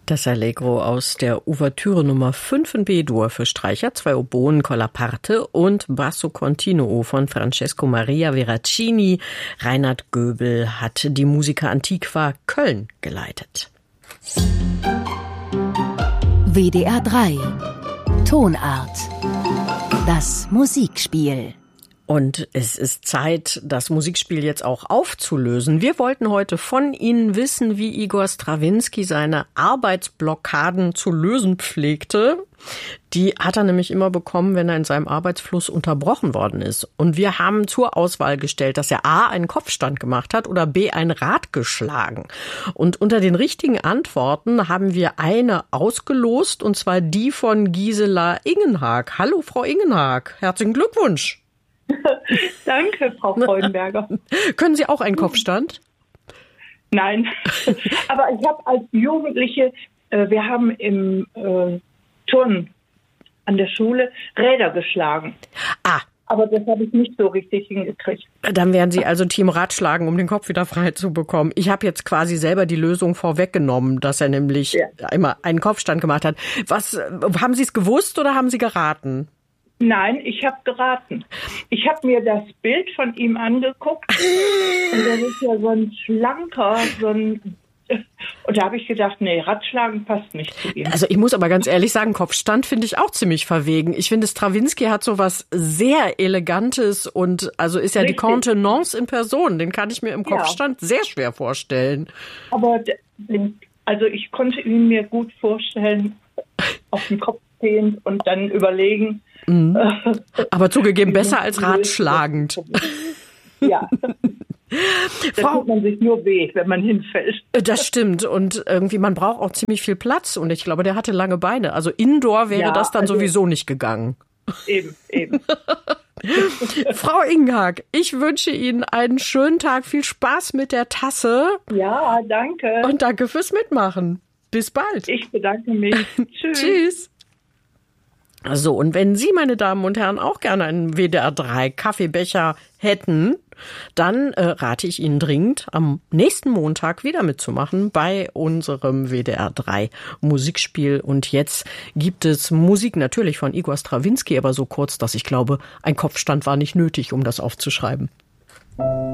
Das Allegro aus der Ouvertüre Nummer 5 in B-Dur für Streicher, 2 Oboen con la parte und Basso Continuo von Francesco Maria Veracini. Reinhard Göbel hat die Musica Antiqua Köln geleitet. WDR 3 Tonart. Das Musikspiel. Und es ist Zeit, das Musikspiel jetzt auch aufzulösen. Wir wollten heute von Ihnen wissen, wie Igor Strawinski seine Arbeitsblockaden zu lösen pflegte. Die hat er nämlich immer bekommen, wenn er in seinem Arbeitsfluss unterbrochen worden ist. Und wir haben zur Auswahl gestellt, dass er A, einen Kopfstand gemacht hat oder B, ein Rad geschlagen. Und unter den richtigen Antworten haben wir eine ausgelost, und zwar die von Gisela Ingenhag. Hallo, Frau Ingenhag. Herzlichen Glückwunsch. Danke, Frau Freudenberger. Können Sie auch einen Kopfstand? Nein, aber ich habe als Jugendliche, wir haben im Turnen an der Schule Räder geschlagen. Ah. Aber das habe ich nicht so richtig hingekriegt. Dann werden Sie also Team Rad schlagen, um den Kopf wieder frei zu bekommen. Ich habe jetzt quasi selber die Lösung vorweggenommen, dass er nämlich immer einen Kopfstand gemacht hat. Was, haben Sie es gewusst oder haben Sie geraten? Nein, ich habe geraten. Ich habe mir das Bild von ihm angeguckt und das ist ja so ein schlanker, und da habe ich gedacht, nee, Radschlagen passt nicht zu ihm. Also ich muss aber ganz ehrlich sagen, Kopfstand finde ich auch ziemlich verwegen. Ich finde, Strawinski hat so was sehr Elegantes und also ist ja richtig. Die Contenance in Person. Den kann ich mir im Kopfstand sehr schwer vorstellen. Aber also ich konnte ihn mir gut vorstellen, auf dem Kopf stehend und dann überlegen. Mhm. Aber zugegeben besser als radschlagend. Ja. Da tut man sich nur weh, wenn man hinfällt. Das stimmt. Und irgendwie, man braucht auch ziemlich viel Platz. Und ich glaube, der hatte lange Beine. Also Indoor wäre das dann sowieso nicht gegangen. Eben. Frau Ingenhag, ich wünsche Ihnen einen schönen Tag. Viel Spaß mit der Tasse. Ja, danke. Und danke fürs Mitmachen. Bis bald. Ich bedanke mich. Tschüss. Tschüss. So, und wenn Sie, meine Damen und Herren, auch gerne einen WDR 3 Kaffeebecher hätten, dann rate ich Ihnen dringend, am nächsten Montag wieder mitzumachen bei unserem WDR 3 Musikspiel. Und jetzt gibt es Musik natürlich von Igor Strawinski, aber so kurz, dass ich glaube, ein Kopfstand war nicht nötig, um das aufzuschreiben.